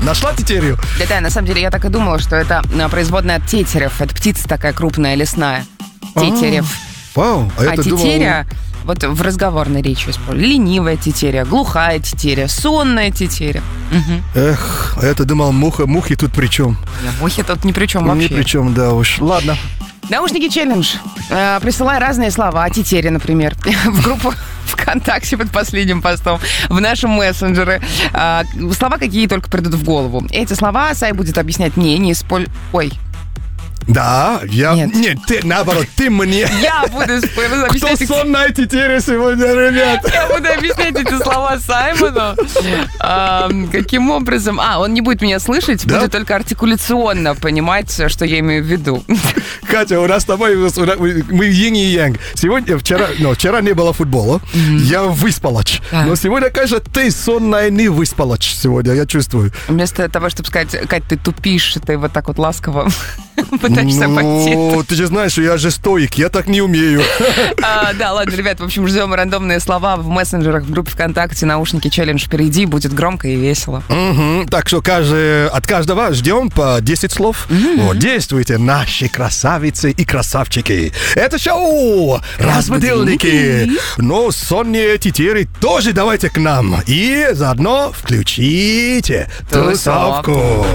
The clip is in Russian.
Нашла тетерю? Да, на самом деле я так и думала, что это производная от тетерев. Это птица такая крупная, лесная. Тетерев. Вау, А тетеря, вот в разговорной речи использую. Ленивая тетеря, глухая тетеря, сонная тетеря. Эх, а я-то думал, мухи тут при чем? Мухи тут ни при чем вообще. Ни при чем, да уж. Ладно. Наушники челлендж. Присылай разные слова о тетере, например, в группу ВКонтакте под последним постом, в нашем мессенджере. Слова, какие только придут в голову. Эти слова Сай будет объяснять мне, не используя... Ой. Да, я... Нет, ты, наоборот, ты мне... Я буду объяснять... Кто сонная тетеря сегодня, ребят? Я буду объяснять эти слова Саймону. Каким образом... Он не будет меня слышать, будет только артикуляционно понимать, что я имею в виду. Катя, у нас с тобой... Мы йин и янг. Вчера не было футбола. Я выспалач. Но сегодня, конечно, ты сонная не выспалач сегодня, я чувствую. Вместо того, чтобы сказать, Кать, ты тупишь, ты вот так вот ласково... Пытаешься обойти. Ты же знаешь, что я же стоик, я так не умею. Да, ладно, ребят, в общем, ждем рандомные слова в мессенджерах, в группе ВКонтакте, наушники челлендж впереди, будет громко и весело. Так что от каждого ждем по 10 слов. Действуйте, наши красавицы и красавчики. Это шоу «Разбудилники». Но сонные тетери тоже давайте к нам. И заодно включите тусовку.